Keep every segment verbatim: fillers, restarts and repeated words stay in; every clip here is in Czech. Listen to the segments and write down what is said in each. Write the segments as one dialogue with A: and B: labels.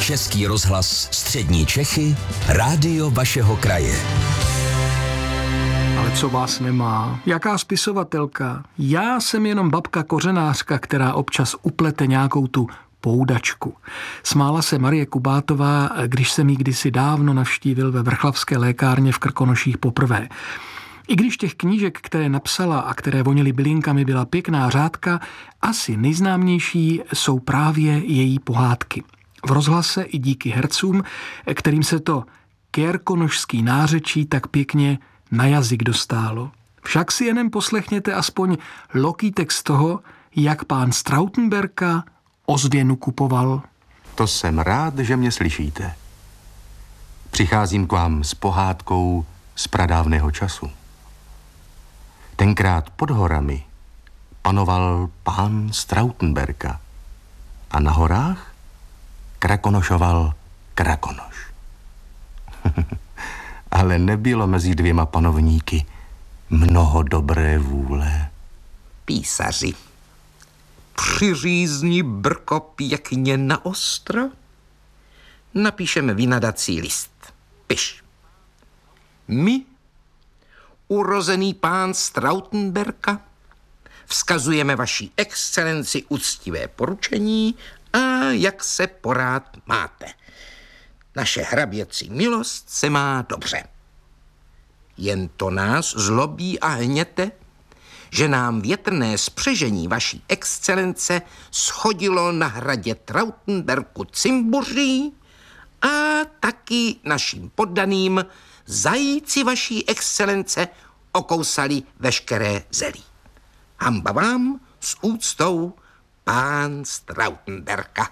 A: Český rozhlas Střední Čechy, rádio vašeho kraje.
B: Ale co vás nemá? Jaká spisovatelka? Já jsem jenom babka kořenářka, která občas uplete nějakou tu poudačku. Smála se Marie Kubátová, když jsem jí kdysi dávno navštívil ve vrchlavské lékárně v Krkonoších poprvé. I když těch knížek, které napsala a které voněly bylinkami, byla pěkná řádka, asi nejznámější jsou právě její pohádky. V rozhlase i díky hercům, kterým se to kérkonošský nářečí tak pěkně na jazyk dostálo. Však si jenom poslechněte aspoň lokýtek z toho, jak pán Strautenberka ozvěnu kupoval.
C: To jsem rád, že mě slyšíte. Přicházím k vám s pohádkou z pradávného času. Tenkrát pod horami panoval pán Strautenberka a na horách krakonošoval Krakonoš. Ale nebylo mezi dvěma panovníky mnoho dobré vůle.
D: Písaři, přiřízni brko pěkně na ostro, napíšeme vynadací list. Piš. My, urozený pán Strautenberka, vzkazujeme vaší excelenci úctivé poručení a jak se porád máte. Naše hraběcí milost se má dobře. Jen to nás zlobí a hněte, že nám větrné spřežení vaší excelence schodilo na hradě Trautenberku cimbuří a taky našim poddaným zajíci vaší excelence okousali veškeré zelí. Hamba vám s úctou pán Strautenberka.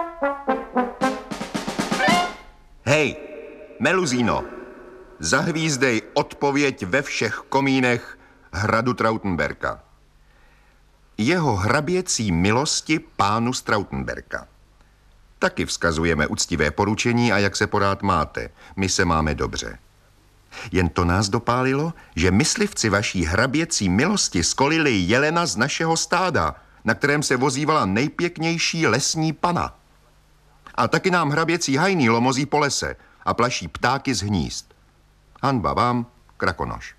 E: Hej, Meluzíno, zahvízdej odpověď ve všech komínech hradu Trautenberka. Jeho hraběcí milosti pánu Strautenberka. Taky vzkazujeme úctivé poručení a jak se porád máte. My se máme dobře. Jen to nás dopálilo, že myslivci vaší hraběcí milosti skolili jelena z našeho stáda, na kterém se vozívala nejpěknější lesní pana. A taky nám hraběcí hajný lomozí po lese a plaší ptáky z hnízd. Hanba vám, Krakonoš.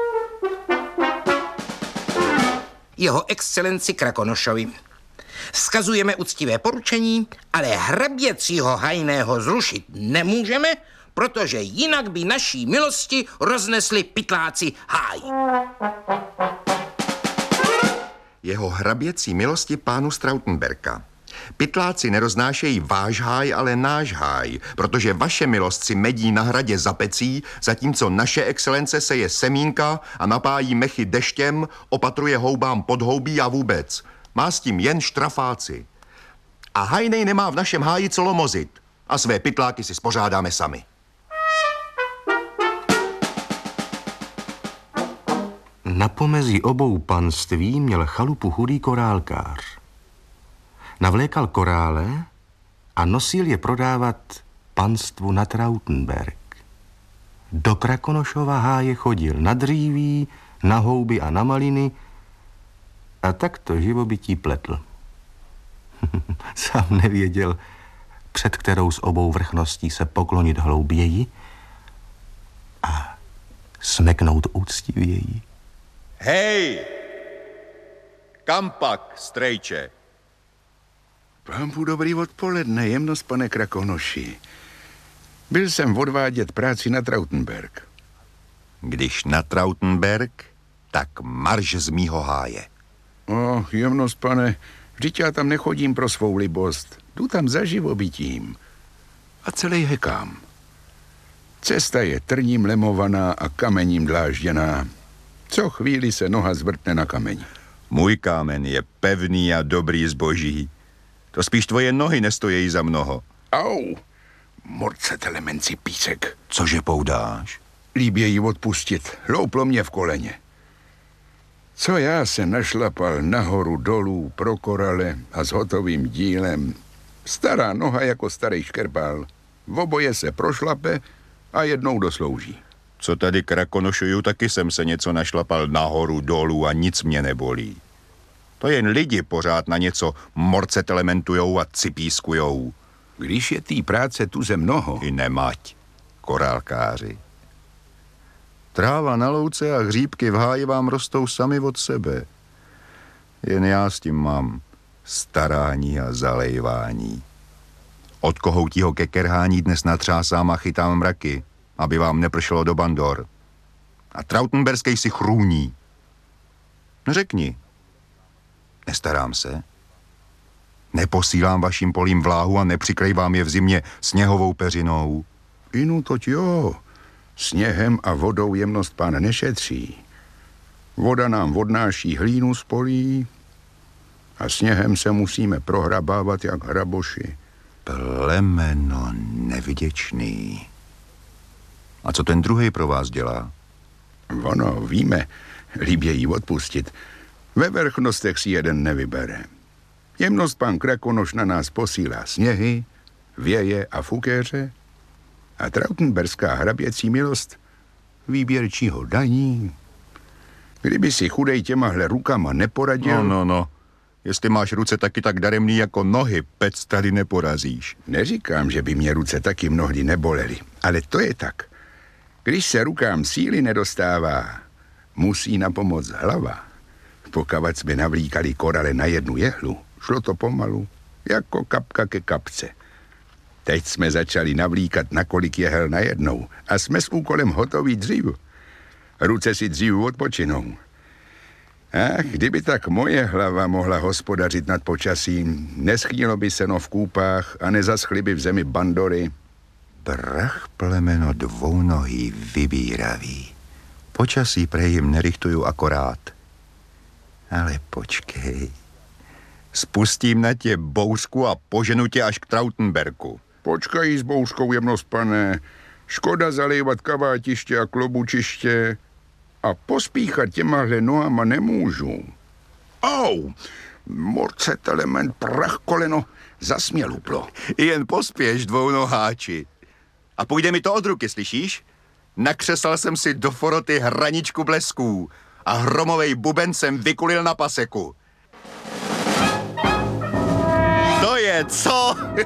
D: Jeho excelenci Krakonošovi. Vzkazujeme úctivé poručení, ale hraběcího hajného zrušit nemůžeme, protože jinak by naší milosti roznesli pytláci háj.
E: Jeho hraběcí milosti pánu Strautenberka. Pytláci neroznášejí váš háj, ale náš háj, protože vaše milost si medí na hradě zapecí, zatímco naše excelence seje semínka a napájí mechy deštěm, opatruje houbám podhoubí a vůbec. Má s tím jen štrafáci. A hajnej nemá v našem háji co lomozit a své pytláky si spořádáme sami.
C: Na pomezí obou panství měl chalupu chudý korálkář. Navlékal korále a nosil je prodávat panstvu na Trautenberg. Do Krakonošova háje chodil na dříví, na houby a na maliny a tak to živobytí pletl. Sám nevěděl, před kterou z obou vrchností se poklonit hlouběji a smeknout úctivěji.
E: Hej! Kam pak, strejče?
F: Pámpu dobrý odpoledne, jemnost, pane Krakonoši. Byl jsem odvádět práci na Trautenberg.
E: Když na Trautenberg, tak marš z mýho háje.
F: O, jemnost, pane, vždyť já tam nechodím pro svou libost. Jdu tam za živobytím. A celý hekám. Cesta je trním lemovaná a kamením dlážděná. Co chvíli se noha zvrtne na kameň.
E: Můj kámen je pevný a dobrý zboží. To spíš tvoje nohy nestojí za mnoho.
F: Au, morcetele menci písek.
E: Cože poudáš?
F: Líbě ji odpustit, hlouplo mě v koleně. Co já se našlapal nahoru dolů pro korale a s hotovým dílem. Stará noha jako starý škerpál. V oboje se prošlape a jednou doslouží.
E: Co tady krakonošuju, taky jsem se něco našlapal nahoru dolů a nic mě nebolí. To jen lidi pořád na něco morcetelementujou a cipískujou.
F: Když je té práce tuze mnoho...
E: I nemať, korálkáři. Tráva na louce a hříbky v háji vám rostou sami od sebe. Jen já s tím mám starání a zalejvání. Od kohoutího ke kerhání dnes natřásám a chytám mraky, aby vám nepršelo do bandor. A Trautenberskej si chrůní. Řekni, nestarám se? Neposílám vašim polím vláhu a nepřikrývám je v zimě sněhovou peřinou?
F: Inu toť jo, sněhem a vodou jemnost pán nešetří. Voda nám odnáší hlínu z polí a sněhem se musíme prohrabávat jak hraboši.
E: Plemeno nevděčný. A co ten druhý pro vás dělá?
F: Ono, víme, líbě jí odpustit. Ve vrchnostech si jeden nevybere. Jemnost pan Krakonoš na nás posílá sněhy, věje a fukéře a Trautenberská hraběcí milost výběrčího daní. Kdyby si chudej těmahle rukama neporadil...
E: No, no, no. Jestli máš ruce taky tak daremný jako nohy, pec tady neporazíš.
F: Neříkám, že by mě ruce taky mnohdy nebolely, ale to je tak. Když se rukám síly nedostává, musí na pomoc hlava. Pokavat jsme navlíkali korale na jednu jehlu, šlo to pomalu, jako kapka ke kapce. Teď jsme začali navlíkat na kolik jehel najednou a jsme s úkolem hotoví dřív. Ruce si dřív odpočinou. Ach, kdyby tak moje hlava mohla hospodařit nad počasím, neschýlo by seno v kůpách a nezaschly by v zemi bandory.
E: Brach plemeno dvounohý vybíravý. Počasí prej jim nerichtuju akorát. Ale počkej. Spustím na tě bouřku a poženu tě až k Trautenberku.
F: Počkají s bouřkou, jemnost pane. Škoda zalejvat kavátiště a klobučiště a pospíchat těmahle nohama nemůžu. Au! Morcet element, prach koleno, zasměl uplo.
E: Jen pospěš, dvounoháči. A půjde mi to od ruky, slyšíš? Nakřesal jsem si do foroty hraničku blesků a hromovej buben jsem vykulil na paseku. To je co?